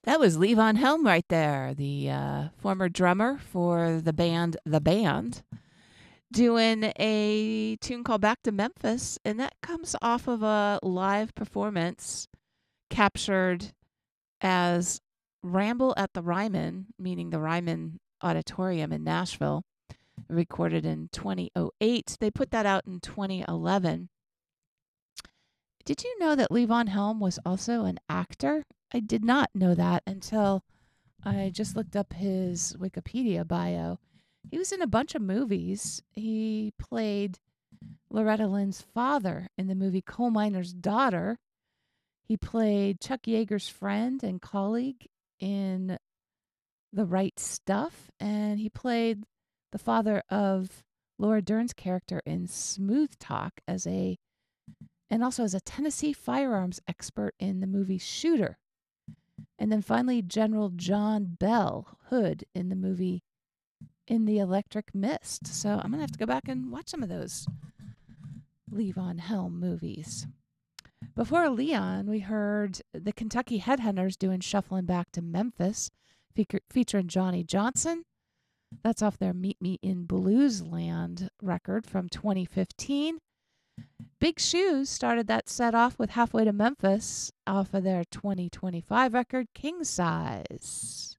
That was Levon Helm right there, the former drummer for the band The Band, doing a tune called Back to Memphis. And that comes off of a live performance captured as Ramble at the Ryman, meaning the Ryman Auditorium in Nashville, recorded in 2008. They put that out in 2011. Did you know that Levon Helm was also an actor? I did not know that until I just looked up his Wikipedia bio. He was in a bunch of movies. He played Loretta Lynn's father in the movie Coal Miner's Daughter. He played Chuck Yeager's friend and colleague in The Right Stuff, and he played the father of Laura Dern's character in Smooth Talk and also as a Tennessee firearms expert in the movie Shooter. And then finally, General John Bell Hood in the movie In the Electric Mist. So I'm going to have to go back and watch some of those Levon Helm movies. Before Leon, we heard the Kentucky Headhunters doing Shuffling Back to Memphis, featuring Johnny Johnson. That's off their Meet Me in Bluesland record from 2015. Big Shoes started that set off with Halfway to Memphis off of their 2025 record, King Size.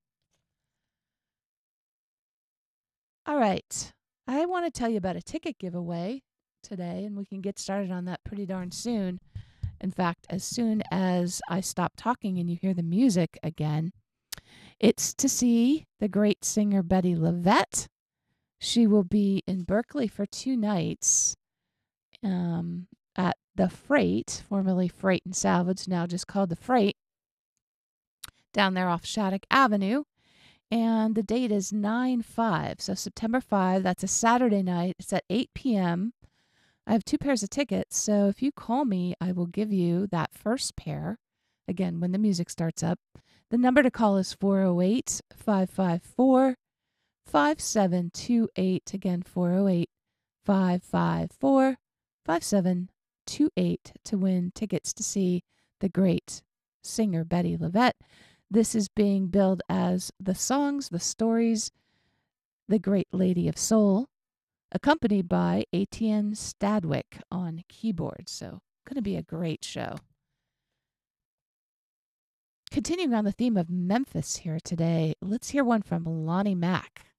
All right. I want to tell you about a ticket giveaway today, and we can get started on that pretty darn soon. In fact, as soon as I stop talking and you hear the music again, it's to see the great singer Betty LaVette. She will be in Berkeley for 2 nights at the Freight, formerly Freight and Salvage, now just called the Freight, down there off Shattuck Avenue. And the date is 9/5, so September 5. That's a Saturday night. It's at 8 p.m. I have 2 pairs of tickets, so if you call me, I will give you that first pair, again, when the music starts up. The number to call is 408-554-5728. Again, 408-554-5728 to win tickets to see the great singer Betty LaVette. This is being billed as The Songs, The Stories, The Great Lady of Soul, accompanied by Etienne Stadwick on keyboard. So, going to be a great show. Continuing on the theme of Memphis here today, let's hear one from Lonnie Mack.